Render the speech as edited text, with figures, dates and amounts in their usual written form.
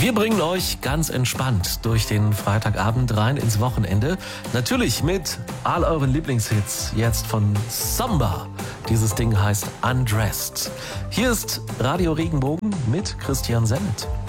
Wir bringen euch ganz entspannt durch den Freitagabend rein ins Wochenende. Natürlich mit all euren Lieblingshits. Jetzt von Samba. Dieses Ding heißt Undressed. Hier ist Radio Regenbogen mit Christian Sennett.